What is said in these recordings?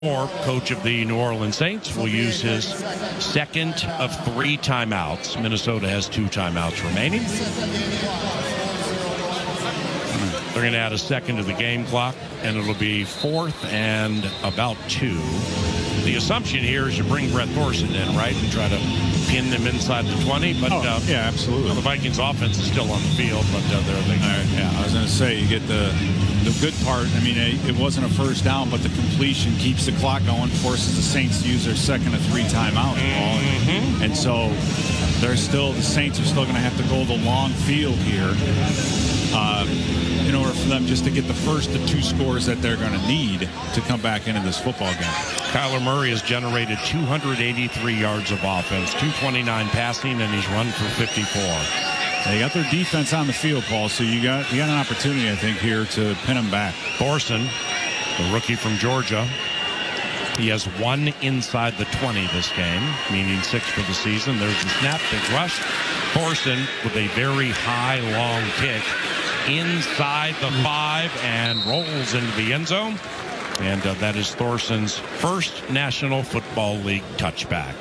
Moore, coach of the New Orleans Saints, will use his second of 3 timeouts. Minnesota has 2 timeouts remaining. They're going to add a second to the game clock, and it'll be 4th and about 2. The assumption here is you bring Brett Thorson in, right, and try to pin them inside the 20. But yeah, absolutely. Well, the Vikings offense is still on the field, but I was going to say, you get the good part. I mean, it wasn't a first down, but the completion keeps the clock going, forces the Saints to use their second of 3 timeouts. Mm-hmm. And so the Saints are still going to have to go the long field here in order for them just to get the first of 2 scores that they're going to need to come back into this football game. Kyler Murray has generated 283 yards of offense, 229 passing, and he's run for 54. They got their defense on the field, Paul, so you got an opportunity, I think, here to pin them back. Thorson, the rookie from Georgia, he has 1 inside the 20 this game, meaning 6 for the season. There's the snap, big rush. Thorson with a very high, long kick inside the 5 and rolls into the end zone. And that is Thorson's first National Football League touchback.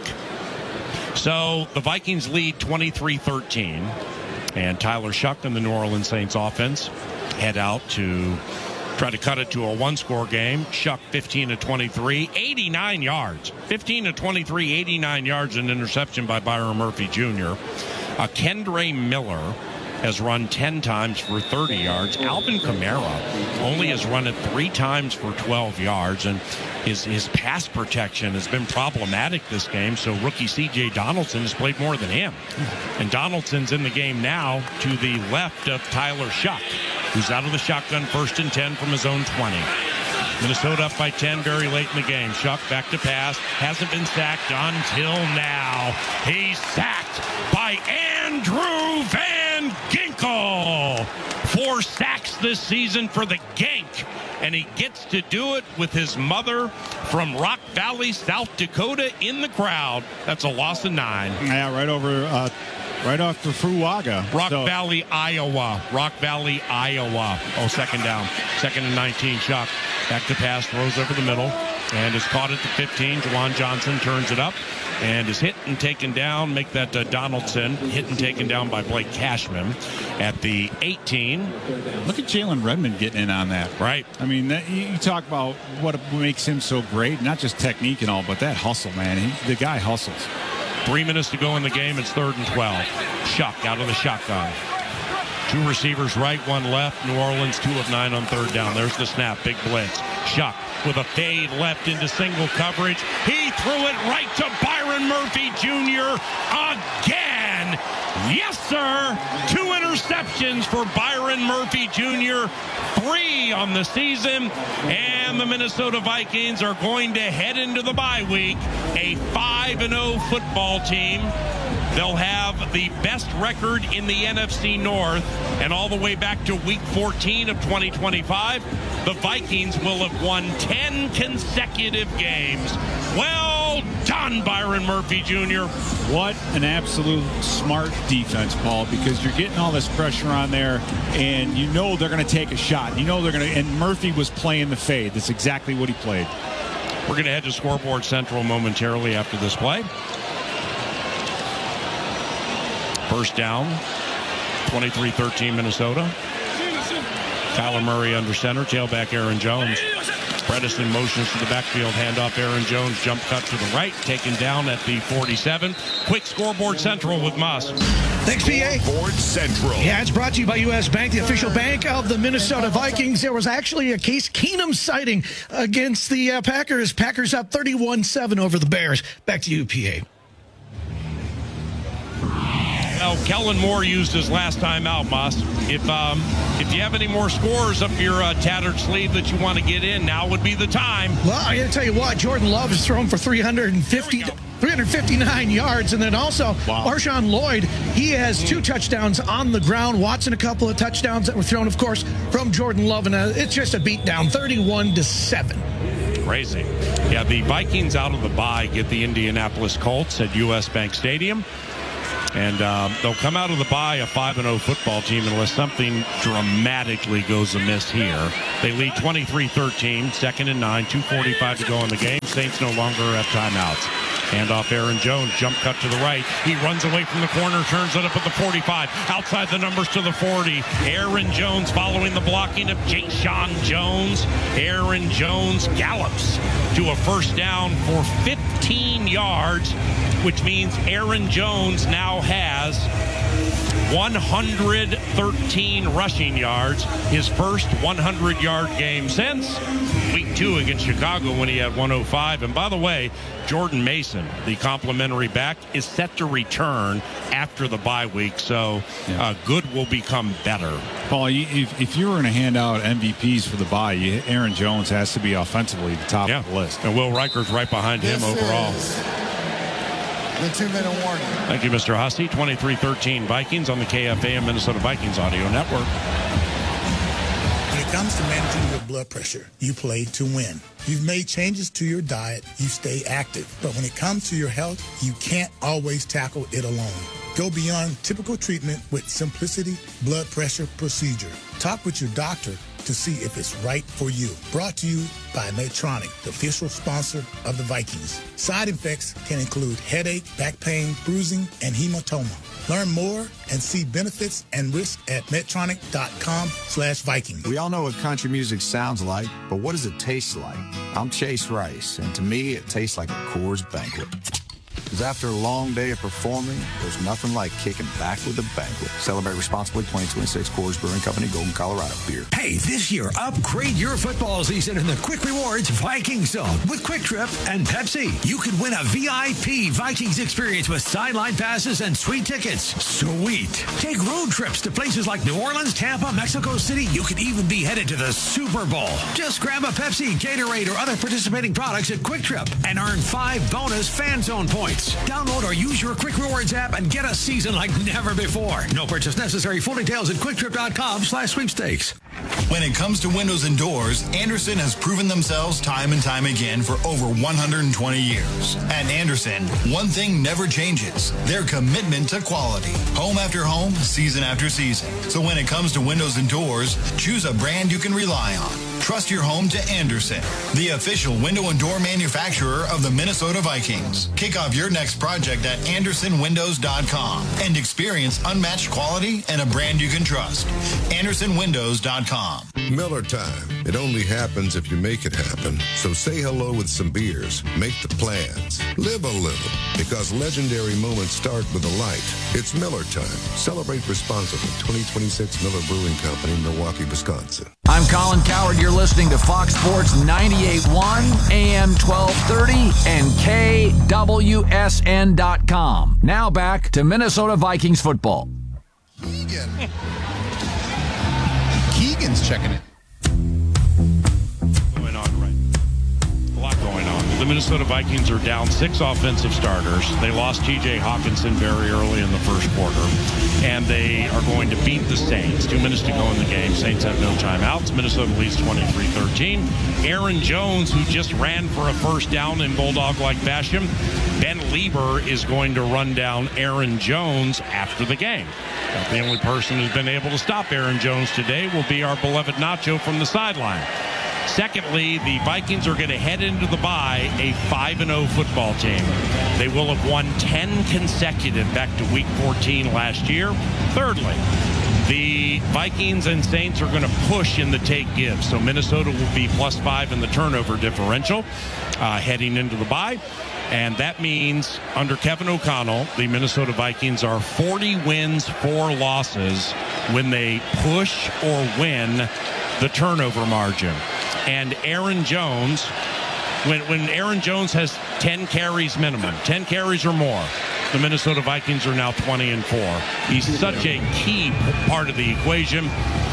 So the Vikings lead 23-13. And Tyler Shough and the New Orleans Saints offense head out to try to cut it to a 1-score game. Shough 15 of 23, 89 yards. 15 of 23, 89 yards, an interception by Byron Murphy Jr. Kendre Miller has run 10 times for 30 yards. Alvin Kamara only has run it 3 times for 12 yards, and his pass protection has been problematic this game, so rookie C.J. Donaldson has played more than him. And Donaldson's in the game now to the left of Tyler Shough, who's out of the shotgun, 1st and 10 from his own 20. Minnesota up by 10 very late in the game. Shough back to pass. Hasn't been sacked until now. He's sacked by Andrew Van Ginkel. 4 sacks this season for the Gank. And he gets to do it with his mother from Rock Valley, South Dakota in the crowd. That's a loss of 9. Yeah, right off the Fruaga. Rock Valley, Iowa. Rock Valley, Iowa. Oh, 2nd down. 2nd and 19. Shough back to pass, throws over the middle, and is caught at the 15. Juwan Johnson turns it up and is hit and taken down. Make that Donaldson. Hit and taken down by Blake Cashman at the 18. Look at Jalen Redmond getting in on that. Right. I mean, you talk about what makes him so great, not just technique and all, but that hustle, man. The guy hustles. 3 minutes to go in the game. It's 3rd and 12. Shough out of the shotgun. 2 receivers right, 1 left. New Orleans 2 of 9 on 3rd down. There's the snap. Big blitz. Shough with a fade left into single coverage. He threw it right to Byron Murphy Jr. again. Yes, sir. 2 interceptions for Byron Murphy Jr. 3 on the season. And the Minnesota Vikings are going to head into the bye week a 5-0 football team. They'll have the best record in the NFC North, and all the way back to week 14 of 2025, the Vikings will have won 10 consecutive games. Well done, Byron Murphy Jr. What an absolute smart defense, Paul, because you're getting all this pressure on there, and you know they're going to take a shot. You know they're going to, and Murphy was playing the fade. That's exactly what he played. We're going to head to Scoreboard Central momentarily after this play. 1st down, 23-13 Minnesota. Kyler Murray under center, tailback Aaron Jones. Bredesen motions to the backfield, handoff Aaron Jones, jump cut to the right, taken down at the 47. Quick Scoreboard Central with Moss. Thanks, PA. Scoreboard Central. Yeah, it's brought to you by U.S. Bank, the official bank of the Minnesota Vikings. There was actually a Case Keenum sighting against the Packers. Packers up 31-7 over the Bears. Back to you, PA. Well, Kellen Moore used his last time out, Moss. If you have any more scores up your tattered sleeve that you want to get in, now would be the time. Well, I got to tell you what, Jordan Love has thrown for 359 yards. And then also, Marshawn Lloyd, he has 2 touchdowns on the ground. Watson, a couple of touchdowns that were thrown, of course, from Jordan Love. And it's just a beatdown, 31-7. Crazy. Yeah, the Vikings out of the bye get the Indianapolis Colts at U.S. Bank Stadium. And they'll come out of the bye a 5-0 football team unless something dramatically goes amiss here. They lead 23-13, 2nd and 9, 2:45 to go in the game. Saints no longer have timeouts. Hand off Aaron Jones, jump cut to the right. He runs away from the corner, turns it up at the 45. Outside the numbers to the 40. Aaron Jones following the blocking of Ja'Shawn Jones. Aaron Jones gallops to a first down for 15 yards, which means Aaron Jones now has 113 rushing yards, his first 100-yard game since week 2 against Chicago when he had 105. And by the way, Jordan Mason, the complimentary back, is set to return after the bye week, so good will become better. Paul, if you were going to hand out MVPs for the bye, Aaron Jones has to be offensively the top of the list. And Will Reicher's right behind him overall. The 2-minute warning. Thank you, Mr. Hussey. 23-13 Vikings on the KFAN Minnesota Vikings Audio Network. When it comes to managing your blood pressure, you play to win. You've made changes to your diet, you stay active. But when it comes to your health, you can't always tackle it alone. Go beyond typical treatment with Simplicity Blood Pressure Procedure. Talk with your doctor to see if it's right for you. Brought to you by Medtronic, the official sponsor of the Vikings. Side effects can include headache, back pain, bruising, and hematoma. Learn more and see benefits and risks at Medtronic.com/Vikings. We all know what country music sounds like, but what does it taste like? I'm Chase Rice, and to me, it tastes like a Coors Banquet. Because after a long day of performing, there's nothing like kicking back with a banquet. Celebrate responsibly. 2026 Coors Brewing Company, Golden, Colorado. Beer. Hey, this year, upgrade your football season in the Quick Rewards Viking Zone with Quick Trip and Pepsi. You could win a VIP Vikings experience with sideline passes and sweet tickets. Sweet. Take road trips to places like New Orleans, Tampa, Mexico City. You could even be headed to the Super Bowl. Just grab a Pepsi, Gatorade, or other participating products at Quick Trip and earn 5 bonus Fan Zone points. Download or use your Quick Rewards app and get a season like never before. No purchase necessary. Full details at quicktrip.com/sweepstakes. When it comes to windows and doors, Andersen has proven themselves time and time again for over 120 years. At Andersen, one thing never changes: their commitment to quality. Home after home, season after season. So when it comes to windows and doors, choose a brand you can rely on. Trust your home to Andersen, the official window and door manufacturer of the Minnesota Vikings. Kick off your next project at AndersonWindows.com and experience unmatched quality and a brand you can trust. AndersonWindows.com. Miller time. It only happens if you make it happen. So say hello with some beers. Make the plans. Live a little. Because legendary moments start with a light. It's Miller time. Celebrate responsibly. 2026 Miller Brewing Company, Milwaukee, Wisconsin. I'm Colin Coward. You're listening to Fox Sports 98.1, AM 1230, and KWSN.com. Now back to Minnesota Vikings football. Keegan's checking it. Going on, right? A lot going on. The Minnesota Vikings are down 6 offensive starters. They lost T.J. Hawkinson very early in the first quarter, and they are going to beat the Saints. 2 minutes to go in the game. Saints have no timeouts. Minnesota leads 23-13. Aaron Jones, who just ran for a first down in Bulldog-like fashion, Ben Lieber is going to run down Aaron Jones after the game. The only person who's been able to stop Aaron Jones today will be our beloved Nacho from the sideline. Secondly, the Vikings are going to head into the bye a 5-0 football team. They will have won 10 consecutive back to week 14 last year. Thirdly, the Vikings and Saints are going to push in the take-give. So Minnesota will be +5 in the turnover differential heading into the bye. And that means under Kevin O'Connell, the Minnesota Vikings are 40 wins, 4 losses when they push or win the turnover margin. And Aaron Jones, when Aaron Jones has 10 carries minimum, 10 carries or more, the Minnesota Vikings are now 20-4. He's such a key part of the equation.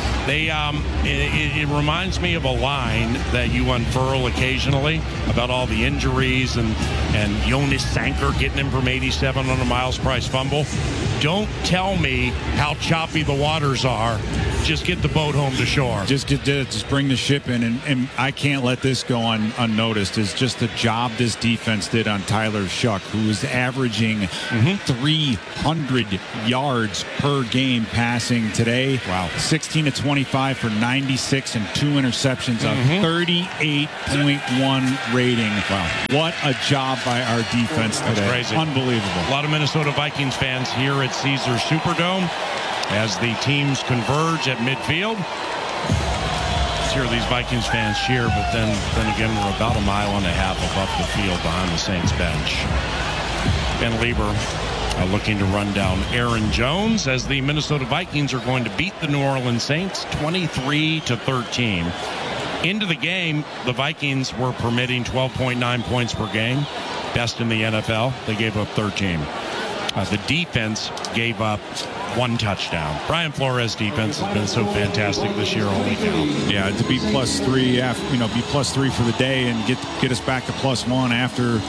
It reminds me of a line that you unfurl occasionally about all the injuries and Jonas Sanker getting him from 87 on a Miles Price fumble. Don't tell me how choppy the waters are. Just get the boat home to shore. Just bring the ship in, and I can't let this go unnoticed. It's just the job this defense did on Tyler Shuck, who is averaging 300 yards per game passing today. Wow. 16 to 25 for 96 and 2 interceptions, a 38.1 rating. Wow. What a job by our defense today. That's crazy. Unbelievable. A lot of Minnesota Vikings fans here at Caesars Superdome as the teams converge at midfield. Let's hear these Vikings fans cheer, but then again, we're about a mile and a half above the field behind the Saints bench. Ben Lieber looking to run down Aaron Jones as the Minnesota Vikings are going to beat the New Orleans Saints 23-13. Into the game, the Vikings were permitting 12.9 points per game, best in the NFL. They gave up 13. The defense gave up 1 touchdown. Brian Flores' defense has been so fantastic this year. Only down. Yeah, to be +3 after, be +3 for the day and get us back to +1 after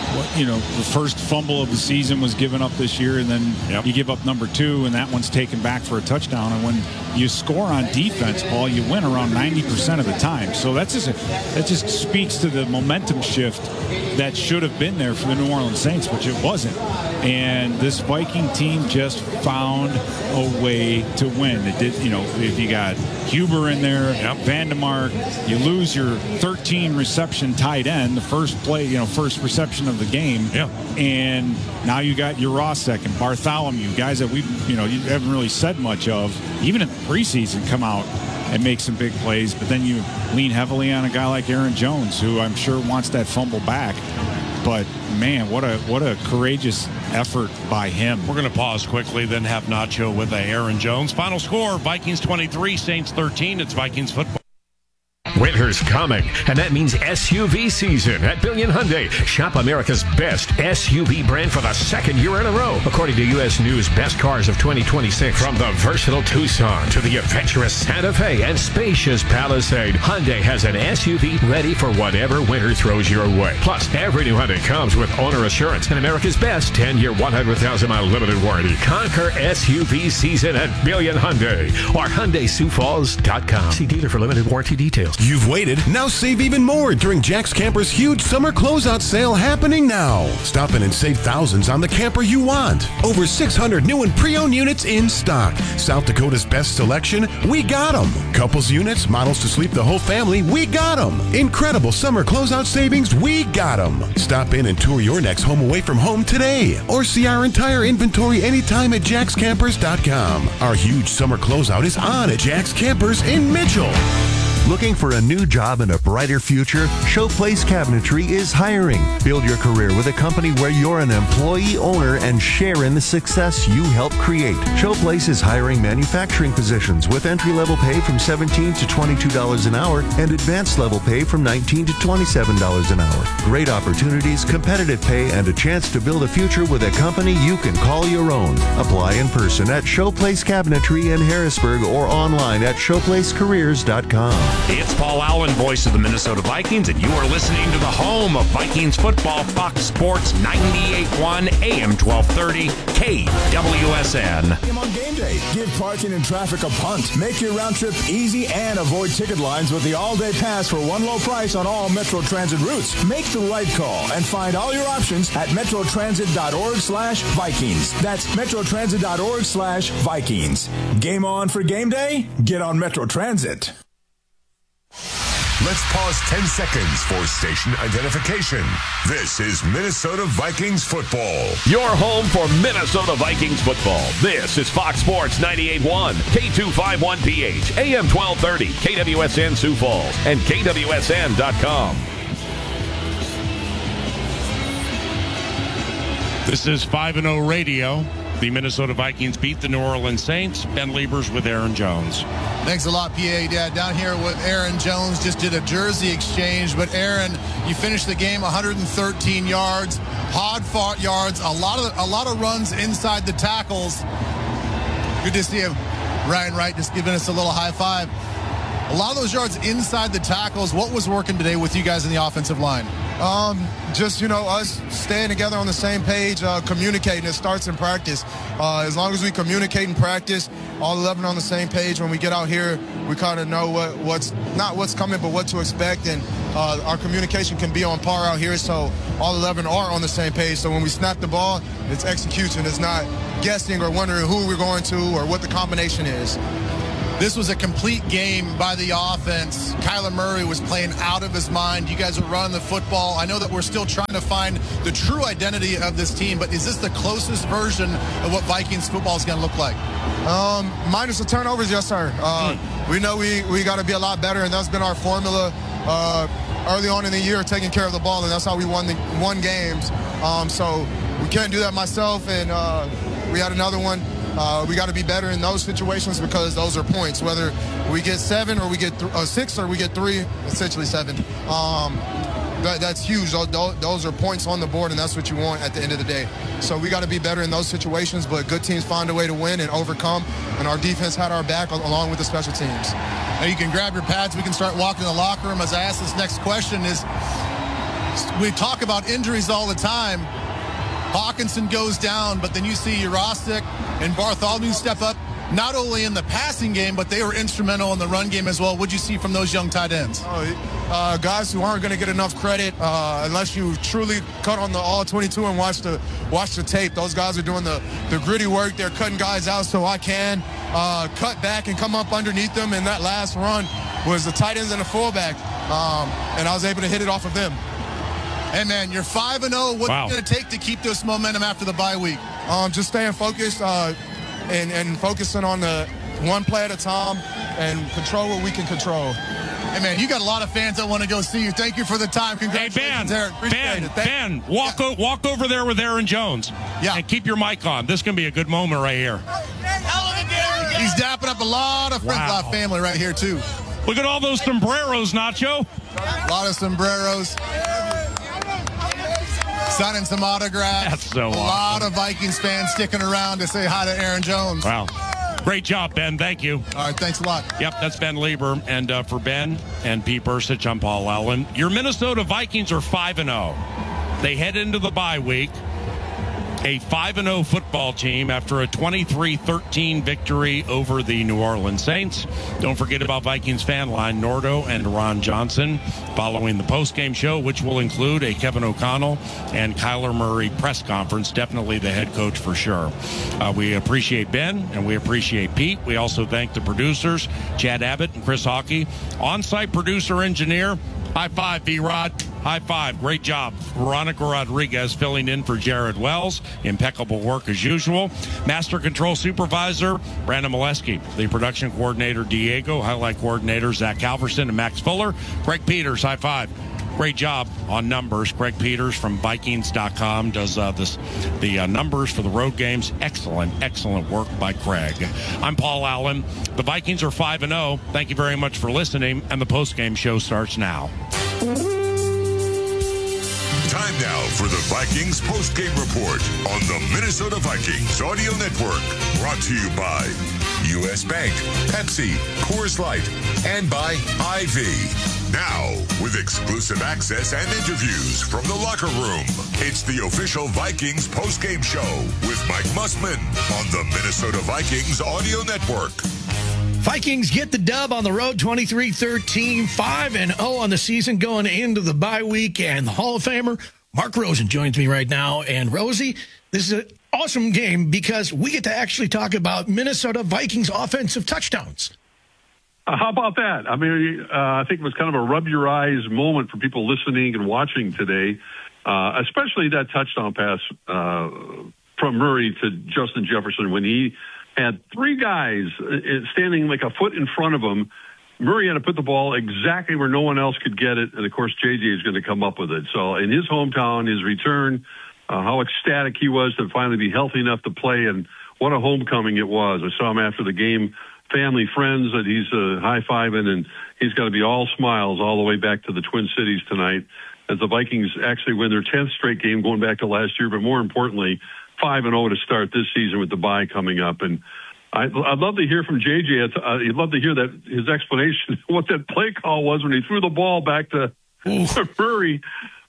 the first fumble of the season was given up this year, and then you give up number 2, and that one's taken back for a touchdown. And when you score on defense, Paul, you win around 90% of the time. So that just speaks to the momentum shift that should have been there for the New Orleans Saints, which it wasn't. And this Viking team just found a way to win. It did, if you got Huber in there, Vandemark, you lose your 13 reception tight end, the first play, first reception of the game. Yeah. And now you got Urosek and Bartholomew, guys that you haven't really said much of, even in the preseason, come out and make some big plays. But then you lean heavily on a guy like Aaron Jones, who I'm sure wants that fumble back. But man, what a courageous effort by him. We're going to pause quickly, then have Nacho with Aaron Jones. Final score, Vikings 23, Saints 13. It's Vikings football. Winter's coming, and that means SUV season at Billion Hyundai. Shop America's best SUV brand for the 2nd year in a row, according to U.S. News Best Cars of 2026. From the versatile Tucson to the adventurous Santa Fe and spacious Palisade, Hyundai has an SUV ready for whatever winter throws your way. Plus, every new Hyundai comes with owner assurance and America's best 10-year, 100,000-mile limited warranty. Conquer SUV season at Billion Hyundai or HyundaiSiouxFalls.com. See dealer for limited warranty details. You've waited. Now save even more during Jack's Camper's huge summer closeout sale happening now. Stop in and save thousands on the camper you want. Over 600 new and pre-owned units in stock. South Dakota's best selection, we got them. Couples units, models to sleep the whole family, we got them. Incredible summer closeout savings, we got them. Stop in and tour your next home away from home today. Or see our entire inventory anytime at jackscampers.com. Our huge summer closeout is on at Jack's Campers in Mitchell. Looking for a new job and a brighter future? Showplace Cabinetry is hiring. Build your career with a company where you're an employee owner and share in the success you help create. Showplace is hiring manufacturing positions with entry-level pay from $17 to $22 an hour and advanced level pay from $19 to $27 an hour. Great opportunities, competitive pay, and a chance to build a future with a company you can call your own. Apply in person at Showplace Cabinetry in Harrisburg or online at showplacecareers.com. It's Paul Allen, voice of the Minnesota Vikings, and you are listening to the home of Vikings football, Fox Sports 98.1 AM 1230 KWSN. Game on game day. Give parking and traffic a punt. Make your round trip easy and avoid ticket lines with the all-day pass for one low price on all Metro Transit routes. Make the right call and find all your options at metrotransit.org/Vikings. That's metrotransit.org/Vikings. Game on for game day? Get on Metro Transit. Let's pause 10 seconds for station identification. This is Minnesota Vikings football. Your home for Minnesota Vikings football. This is Fox Sports 98.1, K251PH, AM 1230, KWSN Sioux Falls, and KWSN.com. This is 5-0 Radio. The Minnesota Vikings beat the New Orleans Saints. Ben Lieber's with Aaron Jones. Thanks a lot, PA. Yeah, down here with Aaron Jones, just did a jersey exchange. But Aaron, you finished the game 113 yards, hard-fought yards, a lot of runs inside the tackles. Good to see him. Ryan Wright just giving us a little high five. A lot of those yards inside the tackles. What was working today with you guys in the offensive line? Just, us staying together on the same page, communicating. It starts in practice. As long as we communicate in practice, all 11 on the same page, when we get out here, we kind of know what's not what's coming, but what to expect. And our communication can be on par out here, so all 11 are on the same page. So when we snap the ball, it's execution. It's not guessing or wondering who we're going to or what the combination is. This was a complete game by the offense. Kyler Murray was playing out of his mind. You guys are running the football. I know that we're still trying to find the true identity of this team, but is this the closest version of what Vikings football is going to look like? Minus the turnovers, yes, sir. We know we got to be a lot better, and that's been our formula early on in the year, taking care of the ball, and that's how we won games. So we can't do that myself, and we had another one. We got to be better in those situations because those are points. Whether we get 7 or we get 6 or we get 3, essentially 7. That's huge. Those are points on the board, and that's what you want at the end of the day. So we got to be better in those situations, but good teams find a way to win and overcome, and our defense had our back along with the special teams. Now you can grab your pads. We can start walking in the locker room. As I ask this next question we talk about injuries all the time. Hawkinson goes down, but then you see Urostic and Bartholomew step up, not only in the passing game, but they were instrumental in the run game as well. What'd you see from those young tight ends? Guys who aren't going to get enough credit unless you truly cut on the all-22 and watch the tape. Those guys are doing the gritty work. They're cutting guys out so I can cut back and come up underneath them, and that last run was the tight ends and the fullback, and I was able to hit it off of them. Hey, man, you're 5-0. What's it going to take to keep this momentum after the bye week? Just staying focused and focusing on the one play at a time and control what we can control. Hey, man, you got a lot of fans that want to go see you. Thank you for the time. Congratulations, Eric. Ben, walk over there with Aaron Jones. Yeah. And keep your mic on. This is going to be a good moment right here. He's dapping up a lot of Front family right here, too. Look at all those sombreros, Nacho. A lot of sombreros. Signing some autographs. That's so awesome. A lot of Vikings fans sticking around to say hi to Aaron Jones. Wow. Great job, Ben. Thank you. All right, thanks a lot. Yep, that's Ben Lieber. And for Ben and Pete Bursich, I'm Paul Allen. Your Minnesota Vikings are 5-0. They head into the bye week. A 5-0 football team after a 23-13 victory over the New Orleans Saints. Don't forget about Vikings fan line, Nordo and Ron Johnson, following the postgame show, which will include a Kevin O'Connell and Kyler Murray press conference. Definitely the head coach for sure. We appreciate Ben and we appreciate Pete. We also thank the producers, Chad Abbott and Chris Hockey. On-site producer engineer, high five, V-Rod. High five. Great job. Veronica Rodriguez filling in for Jared Wells. Impeccable work as usual. Master Control Supervisor, Brandon Molesky. The production coordinator, Diego. Highlight coordinator, Zach Halverson and Max Fuller. Greg Peters, high five. Great job on numbers. Greg Peters from Vikings.com does the numbers for the road games. Excellent work by Craig. I'm Paul Allen. The Vikings are 5-0. Thank you very much for listening, and the postgame show starts now. Time now for the Vikings postgame report on the Minnesota Vikings Audio Network. Brought to you by U.S. Bank, Pepsi, Coors Light, and by IV. Now, with exclusive access and interviews from the locker room, it's the official Vikings postgame show with Mike Mussman on the Minnesota Vikings Audio Network. Vikings get the dub on the road, 23-13, 5-0 on the season going into the bye week. And the Hall of Famer, Mark Rosen, joins me right now. And Rosie, this is an awesome game because we get to actually talk about Minnesota Vikings offensive touchdowns. How about that? I mean, I think it was kind of a rub your eyes moment for people listening and watching today, especially that touchdown pass from Murray to Justin Jefferson when he had three guys standing like a foot in front of him. Murray had to put the ball exactly where no one else could get it, and, of course, J.J. is going to come up with it. So in his hometown, his return, how ecstatic he was to finally be healthy enough to play, and what a homecoming it was. I saw him after the game, family, friends that he's high-fiving, and he's going to be all smiles all the way back to the Twin Cities tonight as the Vikings actually win their 10th straight game going back to last year, but more importantly, 5-0 to start this season with the bye coming up. And I'd love to hear from JJ. I'd love to hear that his explanation what that play call was when he threw the ball back to Murray.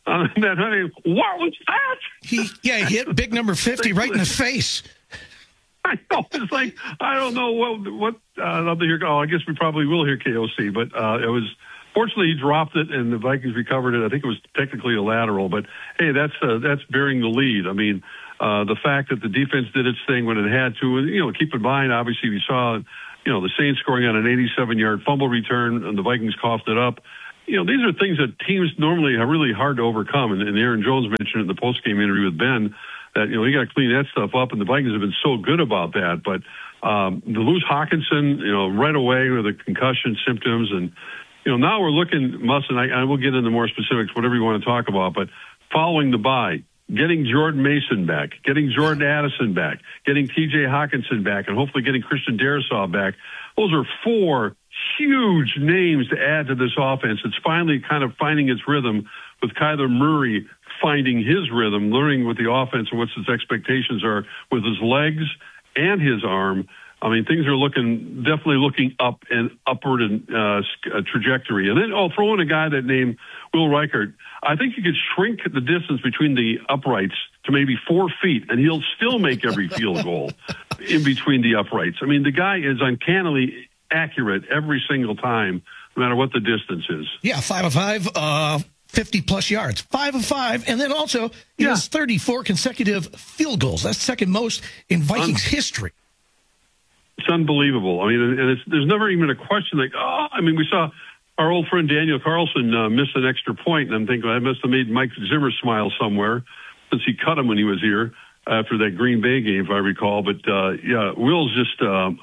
What was that? He hit big number 50 right in the face. I know. It's like, I don't know what I'll hear. Oh, I guess we probably will hear KOC, but it was, fortunately, he dropped it and the Vikings recovered it. I think it was technically a lateral, but hey, that's bearing the lead. I mean, the fact that the defense did its thing when it had to, and, keep in mind, obviously, we saw, the Saints scoring on an 87-yard fumble return and the Vikings coughed it up. These are things that teams normally are really hard to overcome. And Aaron Jones mentioned in the postgame interview with Ben that, you got to clean that stuff up, and the Vikings have been so good about that. But to lose Hockenson, right away with the concussion symptoms, and, now we're looking, and I will get into more specifics, whatever you want to talk about, but following the bye, getting Jordan Mason back, getting Jordan Addison back, getting T.J. Hockenson back, and hopefully getting Christian Darrisaw back. Those are 4 huge names to add to this offense. It's finally kind of finding its rhythm with Kyler Murray finding his rhythm, learning what the offense and what his expectations are with his legs and his arm. I mean, things are definitely looking up and upward and trajectory. And then I'll throw in a guy that named Will Reichert. I think you could shrink the distance between the uprights to maybe 4 feet, and he'll still make every field goal in between the uprights. I mean, the guy is uncannily accurate every single time, no matter what the distance is. Yeah, 5 of 5, 50-plus yards. 5 of 5, and then also he has 34 consecutive field goals. That's second most in Vikings history. It's unbelievable. I mean, and there's never even a question like, we saw our old friend Daniel Carlson miss an extra point, and I'm thinking, I must have made Mike Zimmer smile somewhere since he cut him when he was here after that Green Bay game, if I recall. But, Will's just,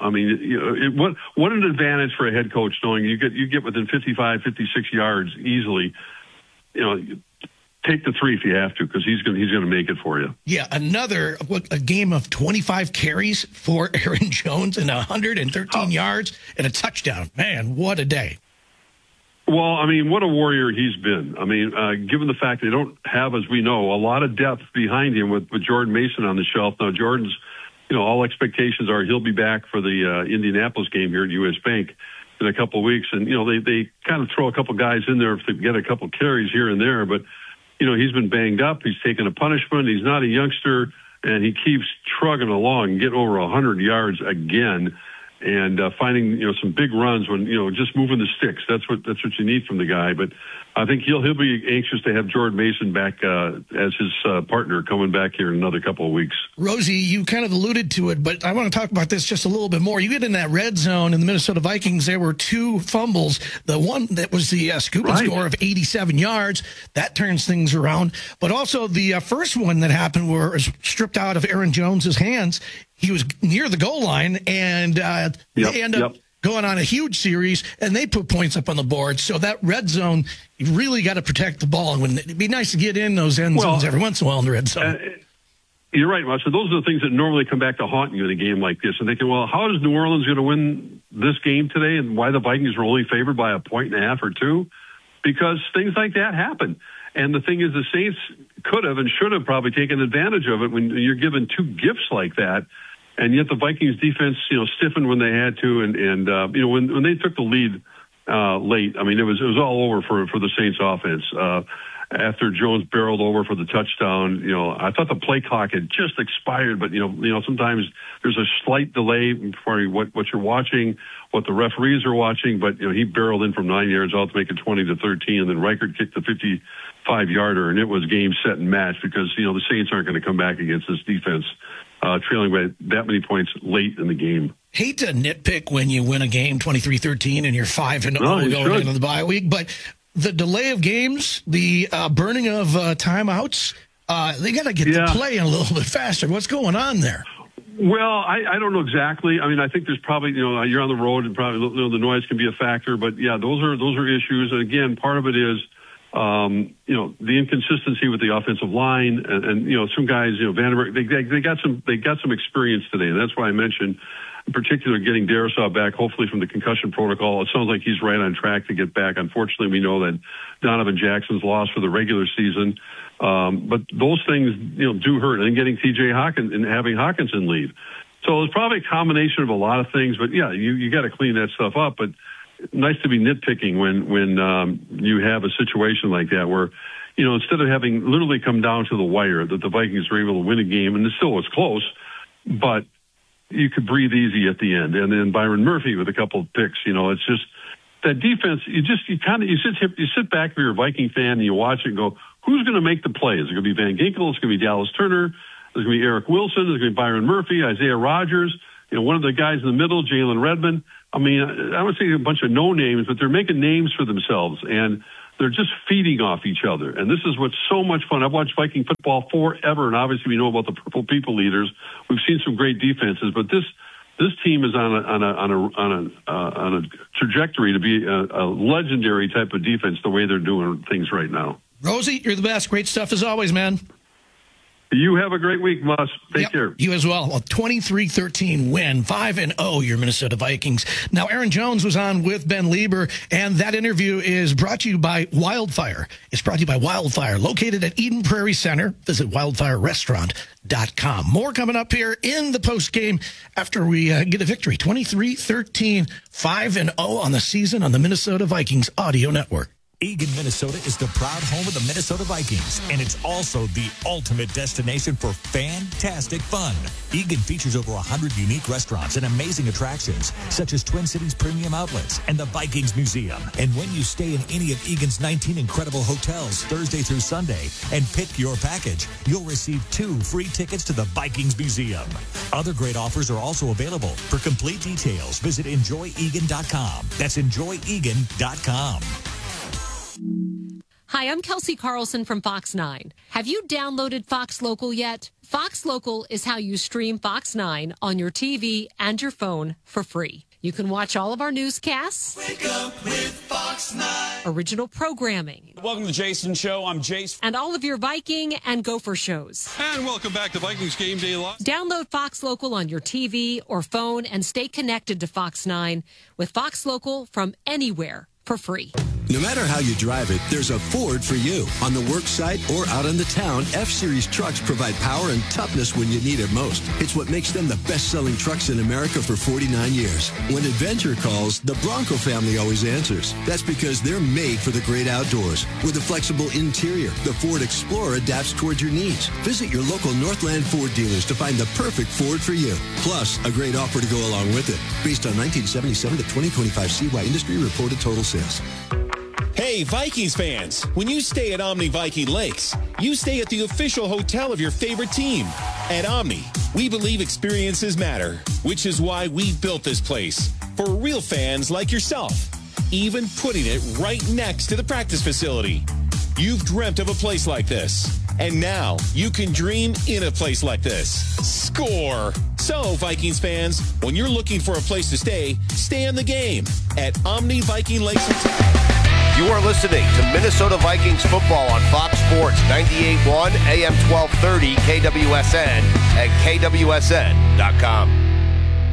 what an advantage for a head coach knowing you get within 55, 56 yards easily. Take the 3 if you have to, because he's going to make it for you. Yeah, a game of 25 carries for Aaron Jones and 113 yards and a touchdown. Man, what a day. Well, I mean, what a warrior he's been. I mean, given the fact they don't have, as we know, a lot of depth behind him with Jordan Mason on the shelf. Now, Jordan's, all expectations are he'll be back for the Indianapolis game here at U.S. Bank in a couple of weeks. And, they kind of throw a couple guys in there if they get a couple carries here and there. But, he's been banged up. He's taken a punishment. He's not a youngster, and he keeps trugging along and getting over 100 yards again. And finding some big runs when just moving the sticks. That's what you need from the guy. But I think he'll be anxious to have Jordan Mason back as his partner coming back here in another couple of weeks. Rosie, you kind of alluded to it, but I want to talk about this just a little bit more. You get in that red zone in the Minnesota Vikings. There were 2 fumbles. The one that was the scoop and score of 87 yards that turns things around. But also the first one that happened where it was stripped out of Aaron Jones's hands. He was near the goal line, and they end up going on a huge series, and they put points up on the board. So that red zone, you really got to protect the ball. And it'd be nice to get in those end zones every once in a while in the red zone. You're right, Mush. So those are the things that normally come back to haunt you in a game like this. And thinking, well, how is New Orleans going to win this game today, and why the Vikings are only favored by 1.5 or 2? Because things like that happen. And the thing is, the Saints could have and should have probably taken advantage of it when you're given 2 gifts like that. And yet the Vikings defense, stiffened when they had to. And when they took the lead late, I mean, it was all over for the Saints offense. After Jones barreled over for the touchdown, I thought the play clock had just expired, but sometimes there's a slight delay for what you're watching, what the referees are watching, but he barreled in from 9 yards out to make it 20-13, and then Reichert kicked the 55-yarder, and it was game, set, and match because the Saints aren't going to come back against this defense. Trailing by that many points late in the game. Hate to nitpick when you win a game 23-13 and you're 5-0 going into the bye week, but the delay of games, the burning of timeouts, they got to get the play in a little bit faster. What's going on there? Well, I don't know exactly. I mean, I think there's probably you're on the road and probably the noise can be a factor, but yeah, those are issues. And again, part of it is the inconsistency with the offensive line and some guys, Vandenberg, they got some experience today. And that's why I mentioned in particular getting Darrisaw back, hopefully from the concussion protocol. It sounds like he's right on track to get back. Unfortunately, we know that Donovan Jackson's lost for the regular season. But those things, do hurt. And then getting TJ Hawkins and having Hockenson leave. So it's probably a combination of a lot of things, but yeah, you got to clean that stuff up. But nice to be nitpicking when you have a situation like that where, instead of having literally come down to the wire, that the Vikings were able to win a game, and it still was close, but you could breathe easy at the end. And then Byron Murphy with a couple of picks. It's just that defense. You sit back if you're a Viking fan and you watch it and go, who's going to make the play? Is it going to be Van Ginkel? Is it going to be Dallas Turner? Is it going to be Eric Wilson? Is it going to be Byron Murphy? Isaiah Rodgers? One of the guys in the middle, Jalen Redmond. I mean, I would say a bunch of no names, but they're making names for themselves, and they're just feeding off each other. And this is what's so much fun. I've watched Viking football forever, and obviously we know about the Purple People Leaders. We've seen some great defenses, but this team is on a trajectory to be a legendary type of defense. The way they're doing things right now. Rosie, you're the best. Great stuff as always, man. You have a great week, Muss. Take care. You as well. A 23-13 win, 5-0, your Minnesota Vikings. Now, Aaron Jones was on with Ben Lieber, and that interview is brought to you by Wildfire. It's brought to you by Wildfire, located at Eden Prairie Center. Visit wildfirerestaurant.com. More coming up here in the postgame after we get a victory. 23-13, 5-0 on the season on the Minnesota Vikings Audio Network. Eagan, Minnesota is the proud home of the Minnesota Vikings, and it's also the ultimate destination for fantastic fun. Eagan features over 100 unique restaurants and amazing attractions, such as Twin Cities Premium Outlets and the Vikings Museum. And when you stay in any of Eagan's 19 incredible hotels Thursday through Sunday and pick your package, you'll receive 2 free tickets to the Vikings Museum. Other great offers are also available. For complete details, visit enjoyegan.com. That's enjoyegan.com. Hi, I'm Kelsey Carlson from Fox 9. Have you downloaded Fox Local yet? Fox Local is how you stream Fox 9 on your TV and your phone for free. You can watch all of our newscasts, Wake up with Fox 9. Original programming. Welcome to the Jason Show. I'm Jace. And all of your Viking and Gopher shows. And welcome back to Vikings Game Day Live. Download Fox Local on your TV or phone and stay connected to Fox 9 with Fox Local from anywhere for free. No matter how you drive it, there's a Ford for you. On the work site or out on the town, F-Series trucks provide power and toughness when you need it most. It's what makes them the best-selling trucks in America for 49 years. When adventure calls, the Bronco family always answers. That's because they're made for the great outdoors. With a flexible interior, the Ford Explorer adapts towards your needs. Visit your local Northland Ford dealers to find the perfect Ford for you. Plus, a great offer to go along with it. Based on 1977 to 2025 CY Industry reported total sales. Hey, Vikings fans, when you stay at Omni Viking Lakes, you stay at the official hotel of your favorite team. At Omni, we believe experiences matter, which is why we built this place for real fans like yourself, even putting it right next to the practice facility. You've dreamt of a place like this, and now you can dream in a place like this. Score! So, Vikings fans, when you're looking for a place to stay in the game at Omni Viking Lakes Hotel. You are listening to Minnesota Vikings football on Fox Sports 98.1 AM 1230 KWSN and KWSN.com.